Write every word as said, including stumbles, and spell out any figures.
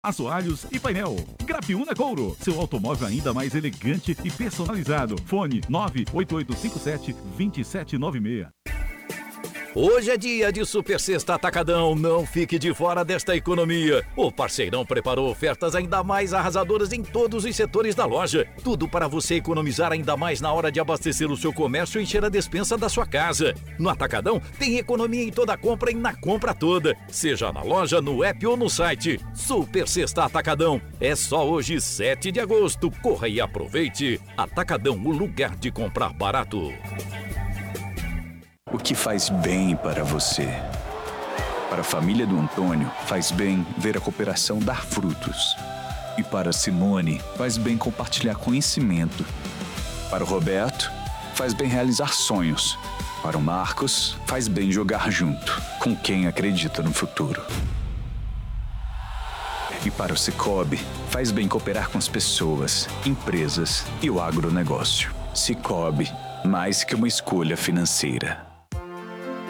assoalhos e painel. Grapiúna Couro, seu automóvel ainda mais elegante e personalizado. Fone nove oito oito cinco sete, dois sete nove seis. Hoje é dia de Super Sexta Atacadão, não fique de fora desta economia. O parceirão preparou ofertas ainda mais arrasadoras em todos os setores da loja. Tudo para você economizar ainda mais na hora de abastecer o seu comércio e encher a despensa da sua casa. No Atacadão tem economia em toda compra e na compra toda, seja na loja, no app ou no site. Super Sexta Atacadão, é só hoje, sete de agosto. Corra e aproveite. Atacadão, o lugar de comprar barato. O que faz bem para você? Para a família do Antônio, faz bem ver a cooperação dar frutos. E para Simone, faz bem compartilhar conhecimento. Para o Roberto, faz bem realizar sonhos. Para o Marcos, faz bem jogar junto, com quem acredita no futuro. E para o Cicobi, faz bem cooperar com as pessoas, empresas e o agronegócio. Cicobi, mais que uma escolha financeira.